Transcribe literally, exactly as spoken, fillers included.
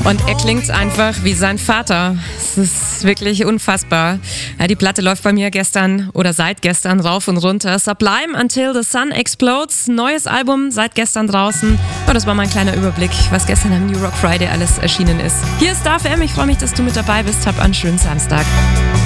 Und er klingt einfach wie sein Vater. Es ist wirklich unfassbar. Ja, die Platte läuft bei mir gestern oder seit gestern rauf und runter. Sublime Until the Sun Explodes. Neues Album seit gestern draußen. Ja, das war mein kleiner Überblick, was gestern am New Rock Friday alles erschienen ist. Hier ist Star F M. Ich freue mich, dass du mit dabei bist. Hab einen schönen Samstag.